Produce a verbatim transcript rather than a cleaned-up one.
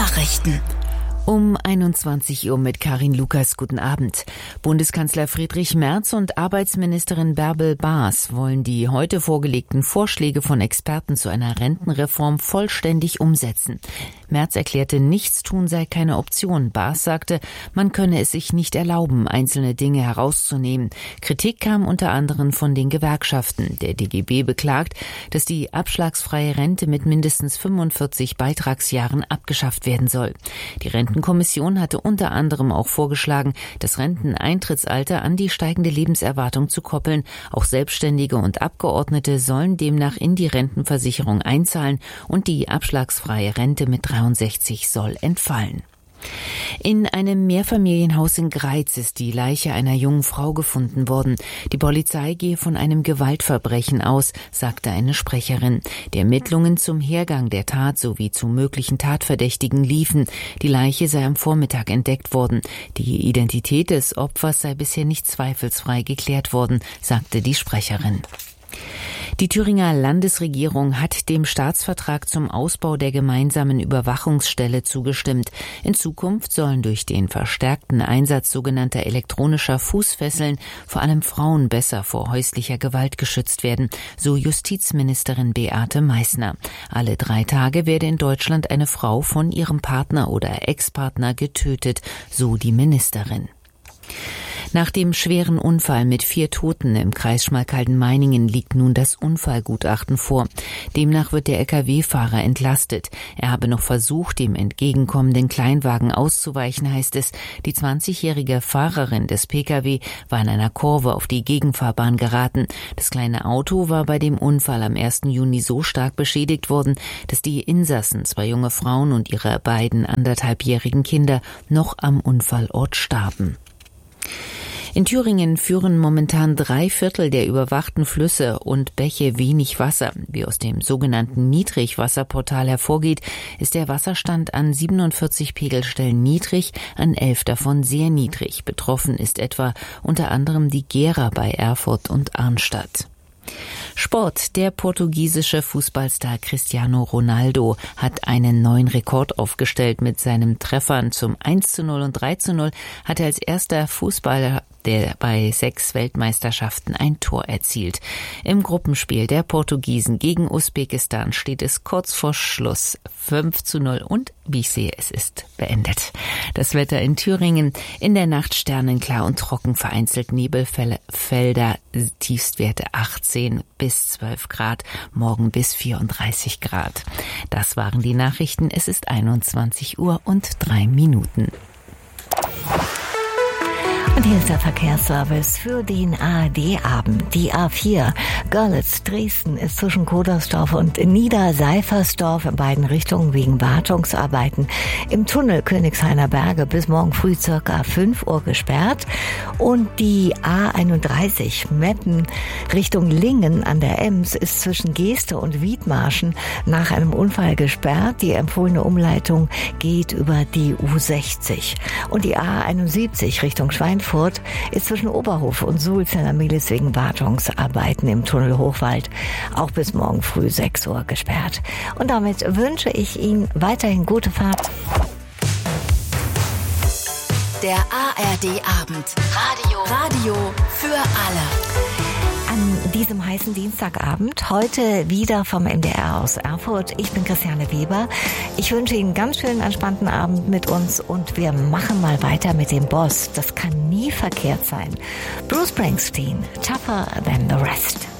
Nachrichten. Um einundzwanzig Uhr mit Karin Lukas. Guten Abend. Bundeskanzler Friedrich Merz und Arbeitsministerin Bärbel Baas wollen die heute vorgelegten Vorschläge von Experten zu einer Rentenreform vollständig umsetzen. Merz erklärte, Nichtstun sei keine Option. Baas sagte, man könne es sich nicht erlauben, einzelne Dinge herauszunehmen. Kritik kam unter anderem von den Gewerkschaften. Der D G B beklagt, dass die abschlagsfreie Rente mit mindestens fünfundvierzig Beitragsjahren abgeschafft werden soll. Die Renten Die Kommission hatte unter anderem auch vorgeschlagen, das Renteneintrittsalter an die steigende Lebenserwartung zu koppeln. Auch Selbstständige und Abgeordnete sollen demnach in die Rentenversicherung einzahlen und die abschlagsfreie Rente mit dreiundsechzig soll entfallen. In einem Mehrfamilienhaus in Greiz ist die Leiche einer jungen Frau gefunden worden. Die Polizei gehe von einem Gewaltverbrechen aus, sagte eine Sprecherin. Die Ermittlungen zum Hergang der Tat sowie zu möglichen Tatverdächtigen liefen. Die Leiche sei am Vormittag entdeckt worden. Die Identität des Opfers sei bisher nicht zweifelsfrei geklärt worden, sagte die Sprecherin. Die Thüringer Landesregierung hat dem Staatsvertrag zum Ausbau der gemeinsamen Überwachungsstelle zugestimmt. In Zukunft sollen durch den verstärkten Einsatz sogenannter elektronischer Fußfesseln vor allem Frauen besser vor häuslicher Gewalt geschützt werden, so Justizministerin Beate Meißner. Alle drei Tage werde in Deutschland eine Frau von ihrem Partner oder Ex-Partner getötet, so die Ministerin. Nach dem schweren Unfall mit vier Toten im Kreis Schmalkalden-Meiningen liegt nun das Unfallgutachten vor. Demnach wird der L K W-Fahrer entlastet. Er habe noch versucht, dem entgegenkommenden Kleinwagen auszuweichen, heißt es. Die zwanzigjährige Fahrerin des P K W war in einer Kurve auf die Gegenfahrbahn geraten. Das kleine Auto war bei dem Unfall am ersten Juni so stark beschädigt worden, dass die Insassen, zwei junge Frauen und ihre beiden anderthalbjährigen Kinder, noch am Unfallort starben. In Thüringen führen momentan drei Viertel der überwachten Flüsse und Bäche wenig Wasser. Wie aus dem sogenannten Niedrigwasserportal hervorgeht, ist der Wasserstand an siebenundvierzig Pegelstellen niedrig, an elf davon sehr niedrig. Betroffen ist etwa unter anderem die Gera bei Erfurt und Arnstadt. Sport. Der portugiesische Fußballstar Cristiano Ronaldo hat einen neuen Rekord aufgestellt. Mit seinen Treffern zum eins zu null und drei zu null hat er als erster Fußballer der bei sechs Weltmeisterschaften ein Tor erzielt. Im Gruppenspiel der Portugiesen gegen Usbekistan steht es kurz vor Schluss fünf zu null und, wie ich sehe, es ist beendet. Das Wetter in Thüringen: in der Nacht sternenklar und trocken, vereinzelt Nebelfelder, Tiefstwerte achtzehn bis zwölf Grad, morgen bis vierunddreißig Grad. Das waren die Nachrichten. Es ist einundzwanzig Uhr und drei Minuten. Und hier ist der Verkehrsservice für den A R D-Abend. Die A vier Görlitz-Dresden ist zwischen Kodersdorf und Niederseifersdorf in beiden Richtungen wegen Wartungsarbeiten im Tunnel Königshainer Berge bis morgen früh circa fünf Uhr gesperrt. Und die A einunddreißig Meppen Richtung Lingen an der Ems ist zwischen Geeste und Wiedmarschen nach einem Unfall gesperrt. Die empfohlene Umleitung geht über die U sechzig. Und die A einundsiebzig Richtung Schweinfurt ist zwischen Oberhof und Sulzener-Milis wegen Wartungsarbeiten im Tunnel Hochwald auch bis morgen früh sechs Uhr gesperrt. Und damit wünsche ich Ihnen weiterhin gute Fahrt. Der A R D-Abend. Radio. Radio für alle. An diesem heißen Dienstagabend, heute wieder vom M D R aus Erfurt. Ich bin Christiane Weber. Ich wünsche Ihnen einen ganz schönen, entspannten Abend mit uns und wir machen mal weiter mit dem Boss. Das kann nie verkehrt sein. Bruce Springsteen, Tougher Than the Rest.